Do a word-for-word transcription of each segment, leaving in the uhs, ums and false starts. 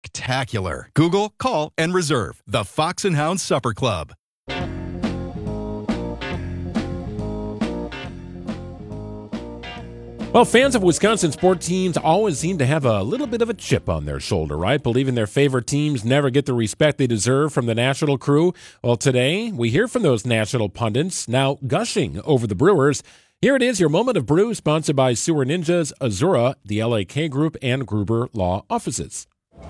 spectacular. Google, call, and reserve the Fox and Hound Supper Club. Well, fans of Wisconsin sport teams always seem to have a little bit of a chip on their shoulder, right? Believing their favorite teams never get the respect they deserve from the national crew. Well, today we hear from those national pundits now gushing over the Brewers. Here it is, your Moment of Brew, sponsored by Sewer Ninjas, Azura, the L A K Group, and Gruber Law Offices.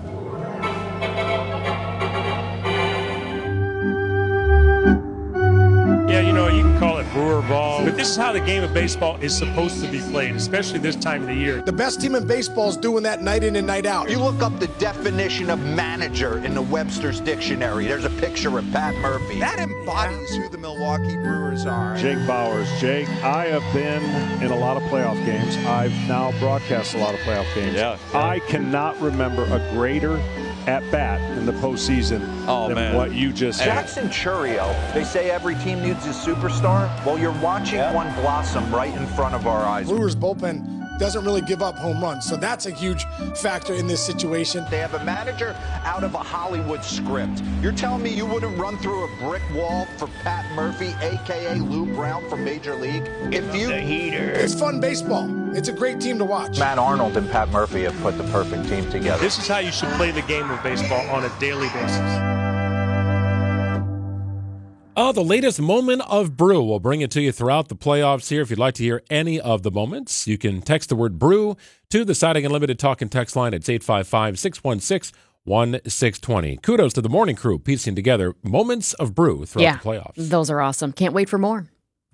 Yeah, you know, you can call it brewer ball, but this is how the game of baseball is supposed to be played, especially this time of the year. The best team in baseball is doing that night in and night out. You look up the definition of manager in the Webster's Dictionary. There's a picture of Pat Murphy. That embodies who the Milwaukee Brewers are. Jake Bowers. Jake, I have been in a lot of playoff games. I've now broadcast a lot of playoff games. Yeah. I cannot remember a greater at-bat in the postseason oh, than man. what you just said. Jackson Churio. They say every team needs a superstar. Well, you're watching yeah. one blossom right in front of our eyes. Brewers bullpen doesn't really give up home runs, so that's a huge factor in this situation. They have a manager out of a Hollywood script. You're telling me you wouldn't run through a brick wall for Pat Murphy, a k a. Lou Brown from Major League? If you... The heater. It's fun baseball. It's a great team to watch. Matt Arnold and Pat Murphy have put the perfect team together. This is how you should play the game of baseball on a daily basis. Oh, the latest moment of brew. We'll bring it to you throughout the playoffs here. If you'd like to hear any of the moments, you can text the word brew to the Siding Unlimited talk and text line. It's eight five five, six one six, one six two zero. Kudos to the morning crew piecing together moments of brew throughout yeah, the playoffs. Those are awesome. Can't wait for more.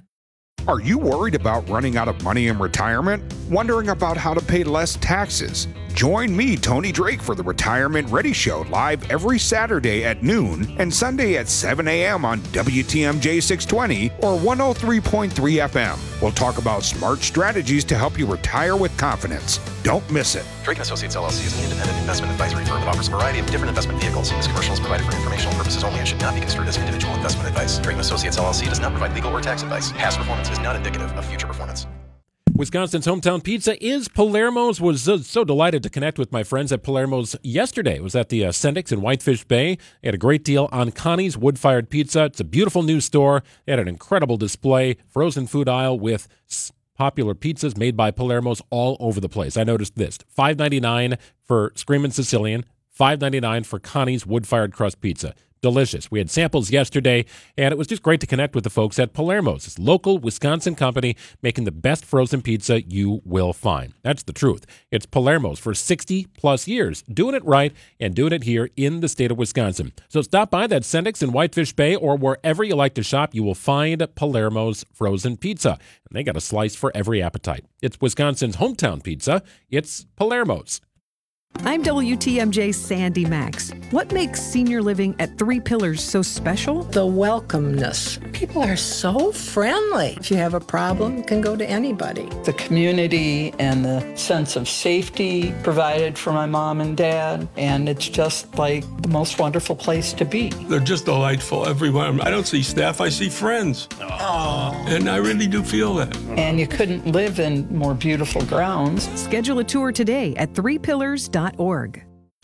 Are you worried about running out of money in retirement? Wondering about how to pay less taxes? Join me, Tony Drake, for the Retirement Ready Show, live every Saturday at noon and Sunday at seven a.m. on W T M J six twenty or one oh three point three F M. We'll talk about smart strategies to help you retire with confidence. Don't miss it. Drake and Associates L L C is an independent investment advisory firm that offers a variety of different investment vehicles. This commercial is provided for informational purposes only and should not be construed as individual investment advice. Drake and Associates L L C does not provide legal or tax advice. Past performance is not indicative of future performance. Wisconsin's hometown pizza is Palermo's. Was so, so delighted to connect with my friends at Palermo's yesterday. It was at the uh, Sendix in Whitefish Bay. They had a great deal on Connie's Wood-Fired Pizza. It's a beautiful new store. They had an incredible display, frozen food aisle with popular pizzas made by Palermo's all over the place. I noticed this, five ninety-nine for Screamin' Sicilian, five ninety-nine for Connie's Wood-Fired Crust Pizza. Delicious. We had samples yesterday, and it was just great to connect with the folks at Palermo's, this local Wisconsin company making the best frozen pizza you will find. That's the truth. It's Palermo's for sixty plus years, doing it right and doing it here in the state of Wisconsin. So stop by that Sendix in Whitefish Bay or wherever you like to shop. You will find Palermo's frozen pizza, and they got a slice for every appetite. It's Wisconsin's hometown pizza. It's Palermo's. I'm W T M J's Sandy Max. What makes senior living at Three Pillars so special? The welcomeness. People are so friendly. If you have a problem, you can go to anybody. The community and the sense of safety provided for my mom and dad, and it's just like the most wonderful place to be. They're just delightful everywhere. I don't see staff, I see friends. Aww. And I really do feel that. And you couldn't live in more beautiful grounds. Schedule a tour today at three pillars dot org.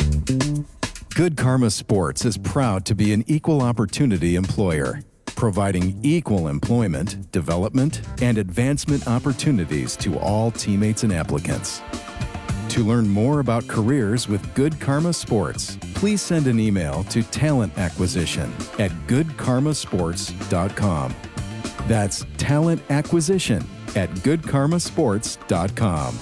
Good Karma Sports is proud to be an equal opportunity employer, providing equal employment, development, and advancement opportunities to all teammates and applicants. To learn more about careers with Good Karma Sports, please send an email to talent acquisition at good karma sports dot com. That's talent acquisition at good karma sports dot com.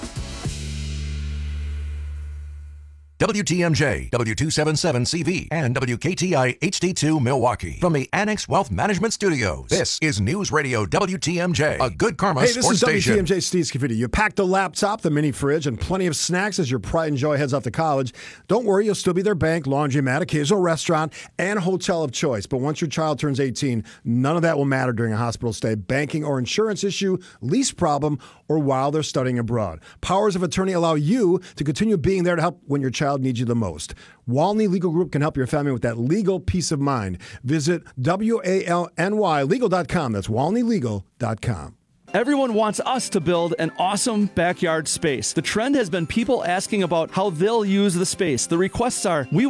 W T M J, W two seventy-seven C V, and W K T I H D two Milwaukee. From the Annex Wealth Management Studios, this is News Radio W T M J, a Good Karma hey, this sports is W T M J station. Steve Scafidi. You packed a laptop, the mini fridge, and plenty of snacks as your pride and joy heads off to college. Don't worry, you'll still be their bank, laundromat, occasional restaurant, and hotel of choice. But once your child turns eighteen, none of that will matter during a hospital stay, banking or insurance issue, lease problem, or while they're studying abroad. Powers of attorney allow you to continue being there to help when your child needs you the most. Walney Legal Group can help your family with that legal peace of mind. Visit W A L N Y legal dot com. That's walney legal dot com. Everyone wants us to build an awesome backyard space. The trend has been people asking about how they'll use the space. The requests are, we